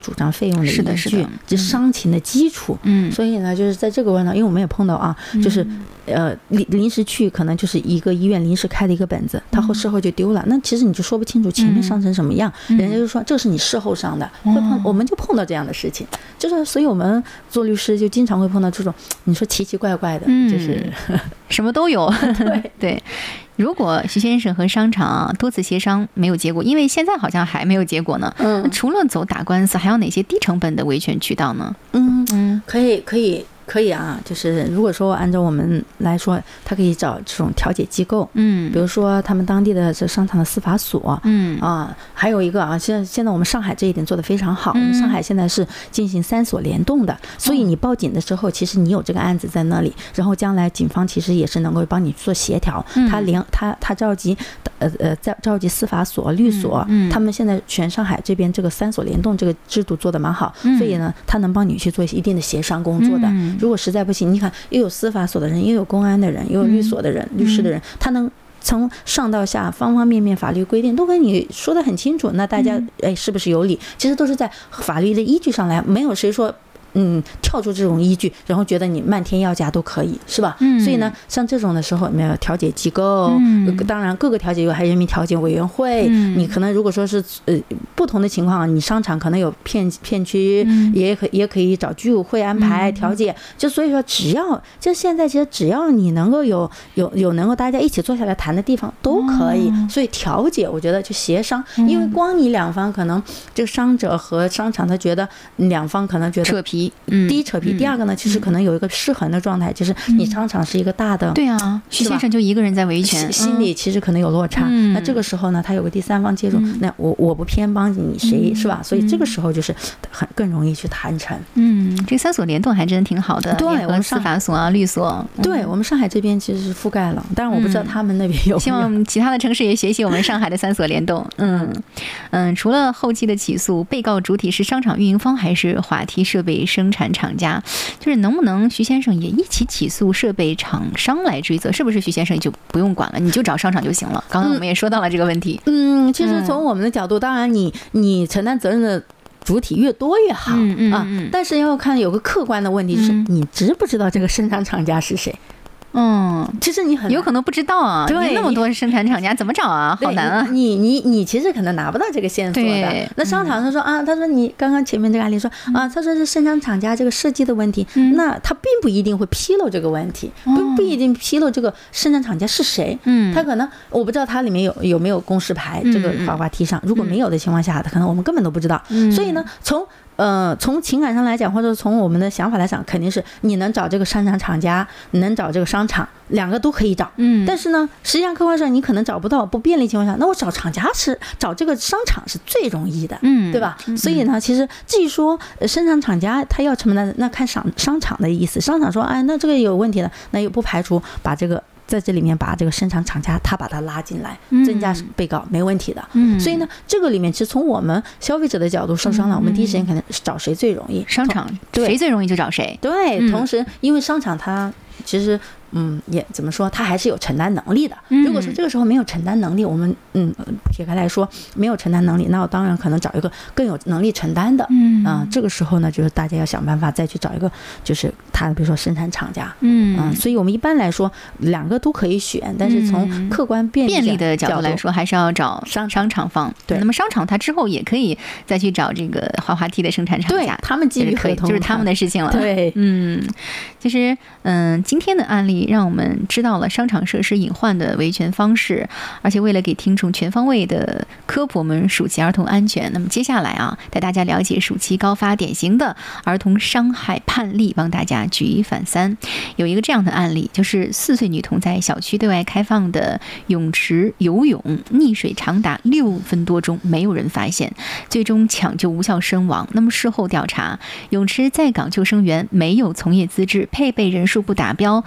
主张费用的依据，这伤情的基础。所以呢，就是在这个问题，因为我们也碰到啊，就是临时去可能就是一个医院临时开的一个本子，他事后就丢了，那其实你就说不清楚前面伤成什么样，人家就说这是你事后伤的，我们就碰到这样的事情，就是所以我们做律师就经常会碰到这种你说奇奇怪怪的，就是什么都有。对。如果徐先生和商场多次协商没有结果，因为现在好像还没有结果呢，那除了走打官司，还有哪些低成本的维权渠道呢？ 可以啊，就是如果说按照我们来说，他可以找这种调解机构，比如说他们当地的这商场的司法所，还有一个啊，现在我们上海这一点做得非常好，我们上海现在是进行3所联动的，所以你报警的时候，其实你有这个案子在那里，然后将来警方其实也是能够帮你做协调，他召集司法所、律所，他们现在全上海这边这个3所联动这个制度做得蛮好，所以呢，他能帮你去做一定的协商工作的。如果实在不行，你看又有司法所的人，又有公安的人，又有律所的人、律师的人，他能从上到下方方面面法律规定都跟你说得很清楚，那大家是不是有理？其实都是在法律的依据上来，没有谁说跳出这种依据，然后觉得你漫天要价都可以，是吧？所以呢，像这种的时候，没有调解机构，当然各个调解有还人民调解委员会，你可能如果说是不同的情况，你商场可能有片区，也可以找居委会安排调解，就所以说就现在其实只要你能够有能够大家一起坐下来谈的地方都可以，所以调解我觉得就协商，因为光你两方可能这个伤者和商场他觉得两方可能觉得扯皮。 第一扯皮，第二个呢，其实可能有一个失衡的状态，就是你商场是一个大的， 对啊，徐先生就一个人在维权， 心里其实可能有落差。那这个时候呢，他有个第三方介入，那我不偏帮你谁，是吧？所以这个时候就是更容易去谈成。 这3所联动还真挺好的， 对， 我们司法所啊、律所， 对我们上海这边其实是覆盖了，但是我不知道他们那边有没有。 希望其他的城市也学习我们上海的3所联动。除了后期的起诉，被告主体是商场运营方还是滑梯设备生产厂家，就是能不能徐先生也一起起诉设备厂商来追责？是不是徐先生就不用管了，你就找商场就行了？刚刚我们也说到了这个问题。 其实从我们的角度，当然你承担责任的主体越多越好但是要看有个客观的问题，就是你知不知道这个生产厂家是谁？其实你有可能不知道啊，对，那么多生产厂家怎么找啊？好难啊！ 你其实可能拿不到这个线索的。那商场他说你刚刚前面这个案例说他说是生产厂家这个设计的问题，那他并不一定会披露这个问题，不一定披露这个生产厂家是谁。他可能我不知道他里面有没有公示牌这个滑梯上，如果没有的情况下，可能我们根本都不知道。所以呢，从情感上来讲，或者从我们的想法来讲，肯定是你能找这个生产厂家，你能找这个商场，两个都可以找。但是呢，实际上客观上你可能找不到，不便利情况下，那我找厂家是找这个商场是最容易的，对吧？所以呢，其实至于说生产厂家他要承担，那看商场的意思，商场说那这个有问题的，那又不排除把这个。在这里面把这个生产厂家他把他拉进来，增加被告没问题的。所以呢，这个里面其实从我们消费者的角度受伤了，我们第一时间可能找谁最容易？ 商场，谁最容易就找谁。 对，同时因为商场它其实也怎么说，他还是有承担能力的。如果说这个时候没有承担能力，我们撇开来说没有承担能力，那我当然可能找一个更有能力承担的。这个时候呢，就是大家要想办法再去找一个，就是他比如说生产厂家。所以我们一般来说两个都可以选，但是从客观便利的角度来说，还是要找商场方。对，那么商场他之后也可以再去找这个滑梯的生产厂家， 他们基于合同就是他们的事情了。 对， 其实今天的案例让我们知道了商场设施隐患的维权方式，而且为了给听众全方位的科普我们暑期儿童安全，那么接下来带大家了解暑期高发典型的儿童伤害判例，帮大家举一反三。有一个这样的案例，就是4岁女童在小区对外开放的泳池游泳溺水长达6分多钟，没有人发现，最终抢救无效身亡。那么事后调查，泳池在岗救生员没有从业资质，配备人数不达标，巡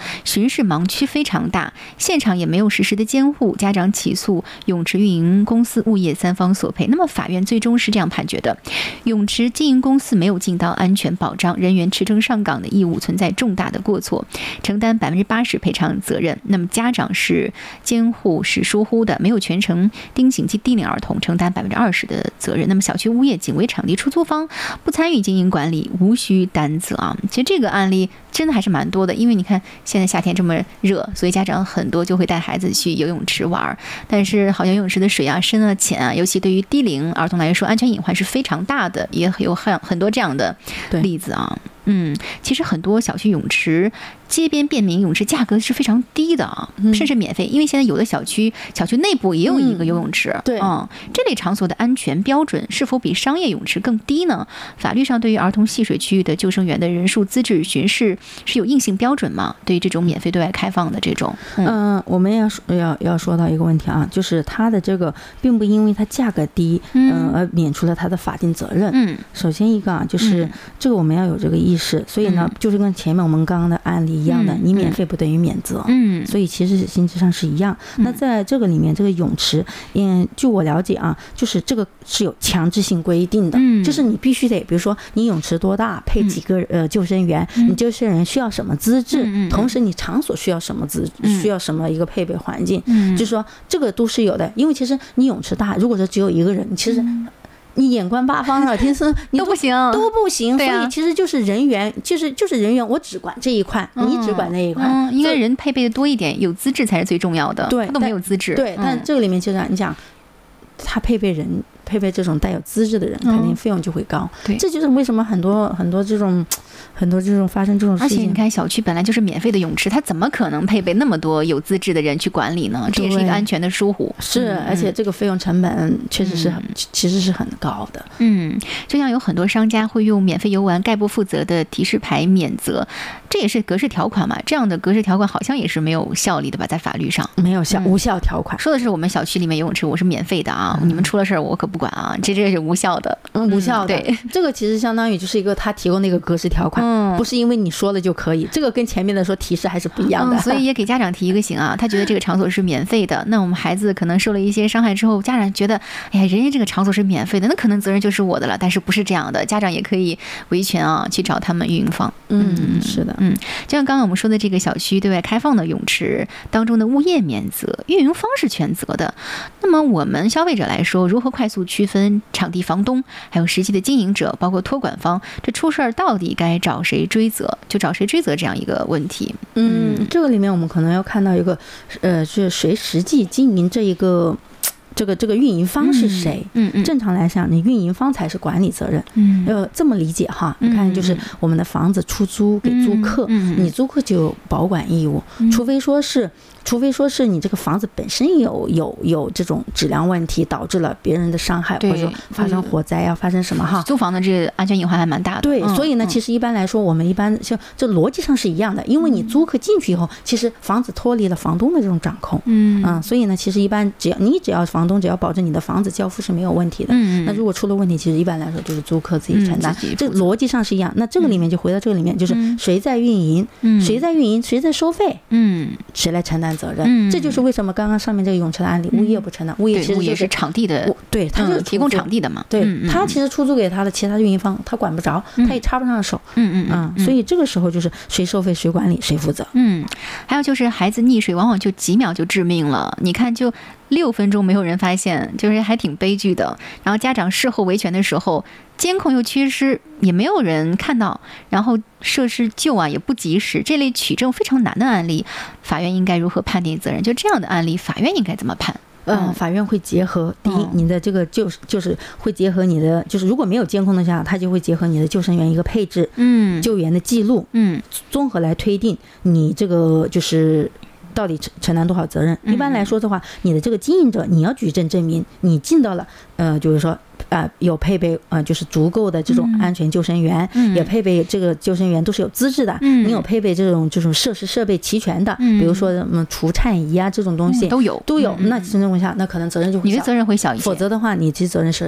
人事盲区非常大，现场也没有实时的监护，家长起诉泳池运营公司、物业3方索赔。那么法院最终是这样判决的：泳池经营公司没有尽到安全保障、人员持证上岗的义务，存在重大的过错，承担80%赔偿责任。那么家长是监护是疏忽的，没有全程盯紧及低龄儿童，承担20%的责任。那么小区物业仅为场地出租方，不参与经营管理，无需担责啊。其实这个案例真的还是蛮多的，因为你看现在夏天这么热，所以家长很多就会带孩子去游泳池玩，但是好像游泳池的水啊深啊浅啊，尤其对于低龄儿童来说，安全隐患是非常大的，也有很多这样的例子啊。其实很多小区泳池街边便民泳池价格是非常低的啊，甚至免费，因为现在有的小区内部也有一个游泳池。 对， 这类场所的安全标准是否比商业泳池更低呢？法律上对于儿童戏水区域的救生员的人数、资质、巡视是有硬性标准吗？对于这种免费对外开放的这种， 我们要说到一个问题啊，就是它的这个并不因为它价格低，而免除了它的法定责任。首先一个啊，就是这个我们要有这个意识，所以呢，就是跟前面我们刚刚的案例一样的，你免费不等于免责，所以其实性质上是一样。那在这个里面，这个泳池，据我了解啊，就是这个是有强制性规定的，就是你必须得，比如说你泳池多大，配几个救生员，你救生员需要什么资质，同时你场所需要什么需要什么一个配备环境，就是说这个都是有的。因为其实你泳池大，如果说只有一个人，其实你眼观八方了，天生你都不行， 所以其实就是人员，就是人员，我只管这一块，你只管那一块， 应该人配备的多一点，有资质才是最重要的。 对， 他都没有资质。 对，但这个里面就是你讲，他配备这种带有资质的人，肯定费用就会高。对，这就是为什么很多这种发生这种事情。 而且你看，小区本来就是免费的泳池，它怎么可能配备那么多有资质的人去管理呢？这也是一个安全的疏忽。 是，而且这个费用成本确实是其实是很高的。 就像有很多商家会用免费游玩概不负责的提示牌免责，这也是格式条款嘛？这样的格式条款好像也是没有效力的吧？在法律上没有无效条款。 说的是我们小区里面游泳池我是免费的啊，你们出了事儿我可不管啊，这是无效的。 无效的。 对， 这个其实相当于就是一个他提供那个格式条款，不是因为你说了就可以，这个跟前面的说提示还是不一样的。 所以也给家长提一个醒啊，他觉得这个场所是免费的，那我们孩子可能受了一些伤害之后，家长觉得哎呀，人家这个场所是免费的，那可能责任就是我的了。但是不是这样的，家长也可以维权啊，去找他们运营方。 是的， 就像刚刚我们说的这个小区对外开放的泳池当中的物业免责，运营方是全责的。那么我们消费者来说，如何快速区分场地房东还有实际的经营者，包括托管方，这出事儿到底该找谁追责？就找谁追责这样一个问题。 这个里面我们可能要看到一个，是谁实际经营这个运营方是谁？正常来讲，你运营方才是管理责任。要这么理解哈。你看，就是我们的房子出租给租客，你租客就有保管义务，除非说是你这个房子本身有这种质量问题，导致了别人的伤害，或者说发生火灾啊，发生什么哈？ 租房的这个安全隐患还蛮大的。 对，所以呢，其实一般来说，我们一般就这逻辑上是一样的，因为你租客进去以后，其实房子脱离了房东的这种掌控。所以呢，其实一般只要房东只要保证你的房子交付是没有问题的。那如果出了问题，其实一般来说就是租客自己承担。这逻辑上是一样。那这个里面就回到这个里面，就是谁在运营，谁在收费，谁来承担责任。这就是为什么刚刚上面这个泳池的案例，物业不承担，物业其实就是场地的， 对，他就是提供场地的嘛。 对，他其实出租给他的其他的运营方，他管不着，他也插不上手。所以这个时候就是谁收费谁管理谁负责。 还有就是孩子溺水往往就几秒就致命了，你看就6分钟没有人发现，就是还挺悲剧的。然后家长事后维权的时候，监控又缺失，也没有人看到，然后设施救啊也不及时，这类取证非常难的案例，法院应该如何判定责任？就这样的案例，法院应该怎么判？ 法院会结合第一，你的这个就是会结合你的，就是如果没有监控的下，他就会结合你的救生员一个配置，救援的记录，综合来推定你这个就是到底承担多少责任。一般来说的话，你的这个经营者你要举证证明你尽到了就是说有配备就是足够的这种安全救生员，也配备这个救生员都是有资质的，你有配备这种设施设备齐全的，比如说什么除颤仪啊这种东西都有。 那这种情况下，那可能责任就会小， 你的责任会小一些。 否则的话，你其实责任是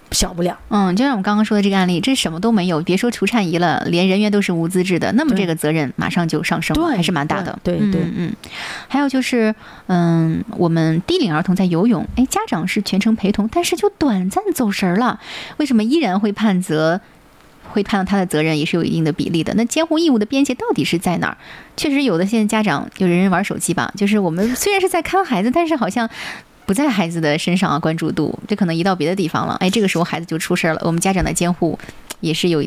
小不了。 就像我们刚刚说的这个案例，这什么都没有，别说除颤仪了，连人员都是无资质的，那么这个责任马上就上升了，还是蛮大的。 对。 还有就是，我们低龄儿童在游泳，家长是全程陪同，但是就短暂走神了，为什么依然会判责？会判到他的责任也是有一定的比例的。那监护义务的边界到底是在哪儿？确实有的现在家长就人人玩手机吧，就是我们虽然是在看孩子，但是好像不在孩子的身上关注度，这可能移到别的地方了。这个时候孩子就出事了，我们家长的监护也是有